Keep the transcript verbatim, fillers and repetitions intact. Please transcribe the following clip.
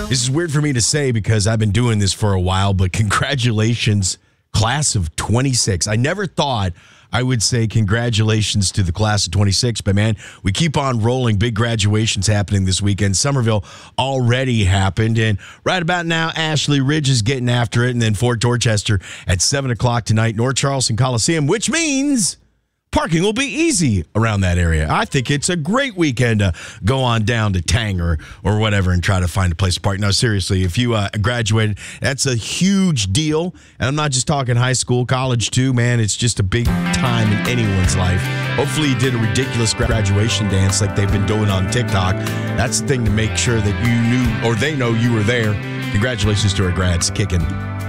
This is weird for me to say because I've been doing this for a while, but congratulations, class of twenty-six. I never thought I would say congratulations to the class of twenty-six, but man, we keep on rolling. Big graduations happening this weekend. Somerville already happened, and right about now, Ashley Ridge is getting after it, and then Fort Dorchester at seven o'clock tonight, North Charleston Coliseum, which means parking will be easy around that area. I think it's a great weekend to go on down to Tang or, or whatever and try to find a place to park. No, seriously, if you uh, graduated, that's a huge deal. And I'm not just talking high school, college too, man. It's just a big time in anyone's life. Hopefully you did a ridiculous graduation dance like they've been doing on TikTok. That's the thing to make sure that you knew or they know you were there. Congratulations to our grads kicking